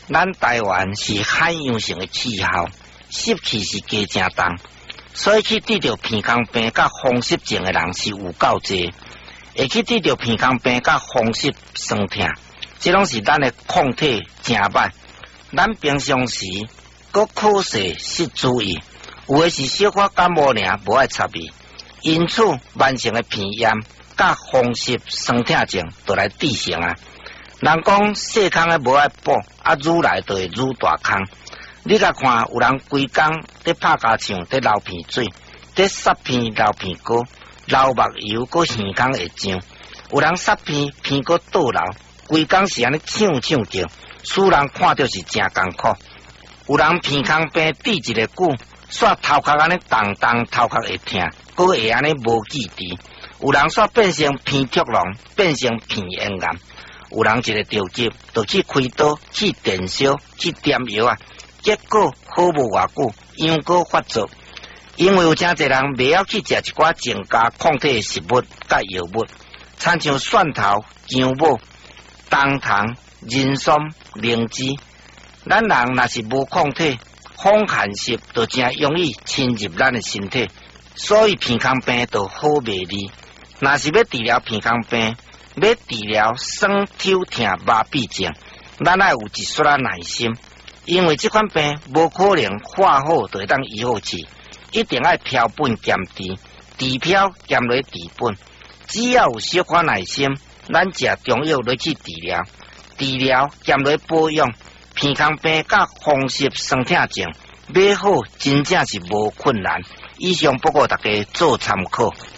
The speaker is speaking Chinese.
咱台湾是海洋性的气候，湿气是加正重，所以去得着鼻腔病甲风湿症的人是有够济。会去得着鼻腔病甲风湿酸痛，这拢是咱的抗体真歹。咱平常时搁考试失注意，有的是小可感冒尔，无爱插伊，因此慢性的鼻炎甲风湿酸痛症就来致成啊。人讲细空的无爱补，啊愈来就会愈大空。你甲看，有人规工在拍家唱，在流鼻水，在撒片流鼻膏。流目油搁耳孔会痒，有人撒片片搁倒流，规工是安尼唱唱叫，使人看着是真艰苦。有人鼻腔病治一个久，煞头壳安尼动动，头壳会痛，搁会安尼无记忆。有人煞变成鼻突聋，变成鼻咽癌。有人一个着急，就去开刀、去电烧、去点药啊，结果好无偌久，样搁发作。因为有真侪人未晓去食一寡增加抗体的食物甲药物，亲像蒜头、姜母、冬虫、人参、灵芝。咱人若是无抗体，风寒湿就真容易侵入咱的身体，所以鼻腔病就好袂利。若是要治疗鼻腔病，要治疗酸抽痛麻痹症，咱爱有一撮仔耐心，因为这款病无可能化好就会当医好去。一定要调本兼治，治标兼落治本。只要有小可耐心，咱食中药落去治疗，治疗兼落保养，鼻腔病甲风湿酸痛症要好，真正是无困难。以上报告大家做参考。